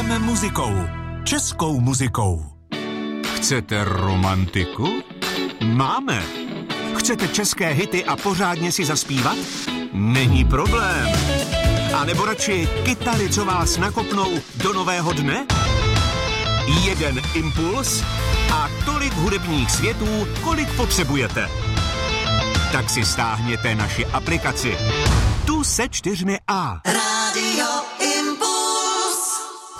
Žijeme muzikou. Českou muzikou. Chcete romantiku? Máme. Chcete české hity a pořádně si zaspívat? Není problém. A nebo radši kytary, co vás nakopnou do nového dne? Jeden impuls a tolik hudebních světů, kolik potřebujete. Tak si stáhněte naši aplikaci. Tu se 4 A. Radio Impuls.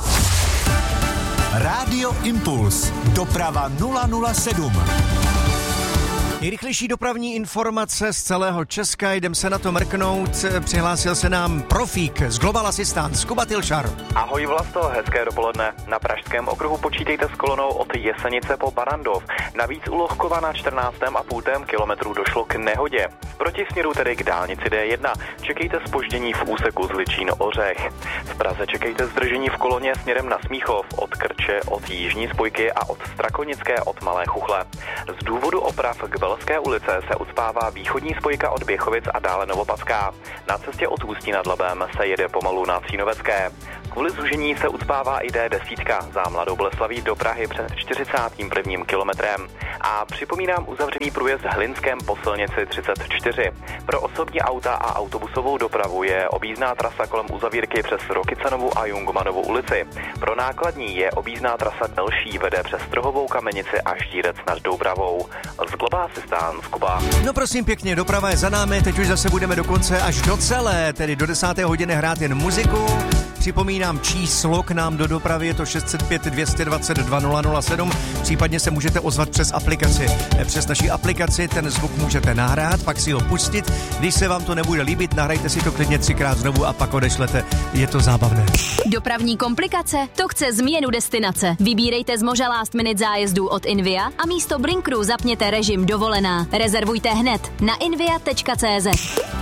Radio Impuls. Doprava 007. Nejrychlejší dopravní informace z celého Česka, jdem se na to mrknout. Přihlásil se nám profík z Global Assistance, Kuba Tilšar. Ahoj Vlasto, hezké dopoledne. Na Pražském okruhu počítejte s kolonou od Jesenice po Barrandov. Navíc u Lohkova na 14,5 kilometru došlo k nehodě. V protisměru tedy k dálnici D1. Čekejte zpoždění v úseku Zličín-Ořech. V Praze čekejte zdržení v koloně směrem na Smíchov, od Krče, od Jižní spojky a od Strakonické od Malé Chuchle. Z důvodu oprav k Velské ulice se ucpává východní spojka od Běchovic a dále Novopadská. Na cestě od Ústí nad Labem se jede pomalu na Cínovecké. Kvůli zužení se ucpává i D10 za Mladou Boleslaví do Prahy před 41. kilometrem. A připomínám uzavřený průjezd Hlinskem po silnici 34. Pro osobní auta a autobusovou dopravu je objízdná trasa kolem uzavírky přes Rokycanovu a Jungmanovu ulici. Pro nákladní je objízdná trasa delší, vede přes Trhovou Kamenici a Štírec nad Doubravou. Z Global Assistance, Kuba. No prosím pěkně, doprava je za námi, teď už zase budeme dokonce až do celé, tedy do 10. hodiny hrát jen muziku. Připomínám číslo k nám do dopravy, je to 605 220 2007, případně se můžete ozvat přes aplikaci. Přes naši aplikaci ten zvuk můžete nahrát, pak si ho pustit, když se vám to nebude líbit, nahrajte si to klidně 3krát znovu a pak odešlete, je to zábavné. Dopravní komplikace? To chce změnu destinace. Vybírejte z moře last minute zájezdů od Invia a místo Blinkru zapněte režim dovolená. Rezervujte hned na invia.cz.